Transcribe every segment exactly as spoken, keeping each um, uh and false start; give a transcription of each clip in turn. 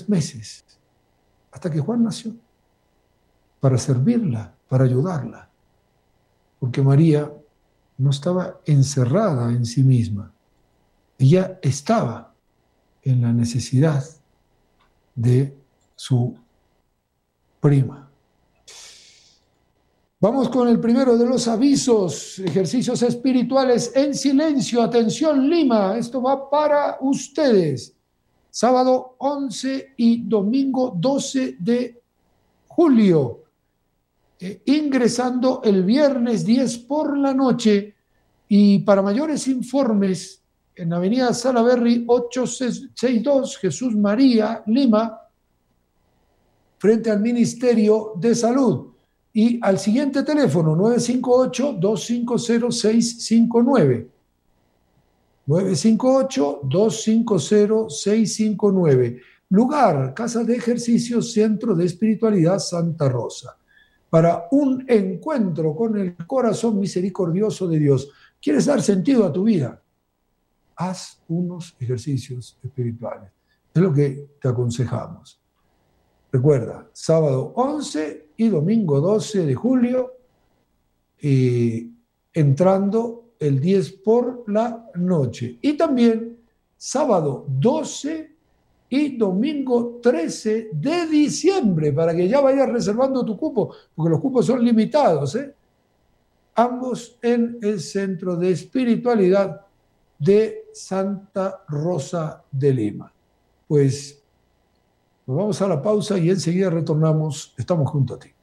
meses, hasta que Juan nació, para servirla, para ayudarla, porque María no estaba encerrada en sí misma, ella estaba en la necesidad de su prima. Vamos con el primero de los avisos, ejercicios espirituales en silencio. Atención Lima, esto va para ustedes. Sábado once y domingo doce de julio. Eh, ingresando el viernes diez por la noche. Y para mayores informes, en Avenida Salaberry ochocientos sesenta y dos, Jesús María, Lima, frente al Ministerio de Salud. Y al siguiente teléfono, nueve cinco ocho, dos cinco cero, seis cinco nueve. nueve cinco ocho, dos cinco cero, seis cinco nueve. Lugar, Casa de Ejercicios, Centro de Espiritualidad Santa Rosa. Para un encuentro con el corazón misericordioso de Dios. ¿Quieres dar sentido a tu vida? Haz unos ejercicios espirituales. Es lo que te aconsejamos. Recuerda, sábado once y domingo doce de julio, eh, entrando el diez por la noche. Y también sábado doce y domingo trece de diciembre, para que ya vayas reservando tu cupo, porque los cupos son limitados, ¿eh? Ambos en el Centro de Espiritualidad de Santa Rosa de Lima. Pues nos vamos a la pausa y enseguida retornamos. Estamos junto a ti.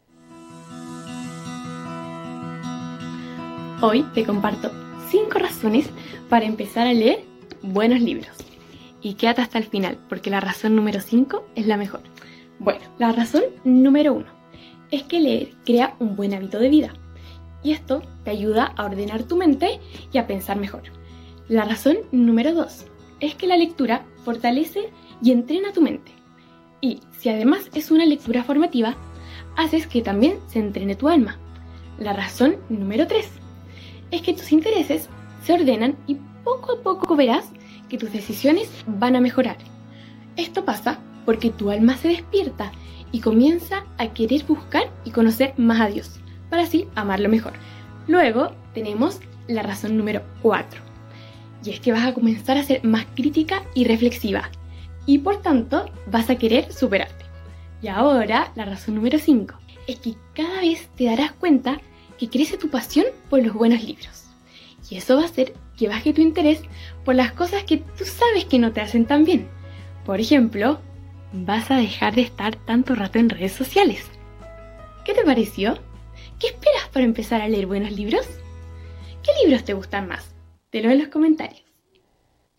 Hoy te comparto cinco razones para empezar a leer buenos libros. Y quédate hasta el final, porque la razón número cinco es la mejor. Bueno, la razón número uno es que leer crea un buen hábito de vida. Y esto te ayuda a ordenar tu mente y a pensar mejor. La razón número dos es que la lectura fortalece y entrena tu mente. Y si además es una lectura formativa, haces que también se entrene tu alma. La razón número tres es que tus intereses se ordenan y poco a poco verás que tus decisiones van a mejorar. Esto pasa porque tu alma se despierta y comienza a querer buscar y conocer más a Dios, para así amarlo mejor. Luego tenemos la razón número cuatro, y es que vas a comenzar a ser más crítica y reflexiva, y por tanto vas a querer superarte. Y ahora la razón número cinco es que cada vez te darás cuenta que crece tu pasión por los buenos libros, y eso va a hacer que baje tu interés por las cosas que tú sabes que no te hacen tan bien. Por ejemplo, vas a dejar de estar tanto rato en redes sociales. ¿Qué te pareció? ¿Qué esperas para empezar a leer buenos libros? ¿Qué libros te gustan más? Te lo en los comentarios.